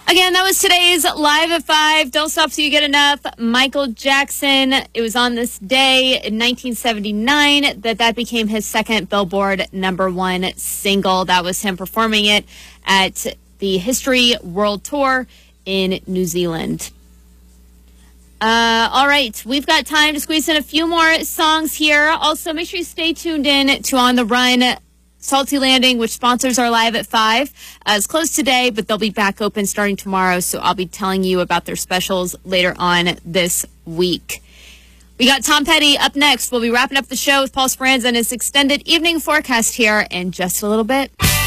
Again, that was today's Live at 5. Don't Stop Till You Get Enough. Michael Jackson. It was on this day in 1979 that became his second Billboard #1 single. That was him performing it at the History World Tour in New Zealand. All right, we've got time to squeeze in a few more songs here. Also, make sure you stay tuned in to On the Run. Salty Landing, which sponsors our Live at 5, is closed today, but they'll be back open starting tomorrow, so I'll be telling you about their specials later on this week. We got Tom Petty up next. We'll be wrapping up the show with Paul Speranza and his extended evening forecast here in just a little bit.